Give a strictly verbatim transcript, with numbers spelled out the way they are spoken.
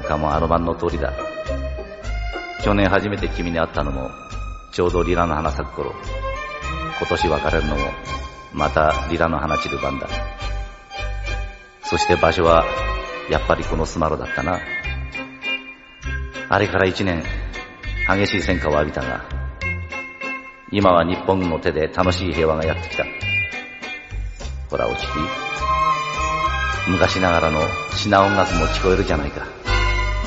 かもあの晩の通りだ。去年初めて君に会ったのもちょうどリラの花咲く頃、今年別れるのもまたリラの花散る晩だ。そして場所はやっぱりこのスマロだったな。あれから一年、激しい戦火を浴びたが、今は日本軍の手で楽しい平和がやってきた。ほらおちき、昔ながらのシナ音楽も聞こえるじゃないか。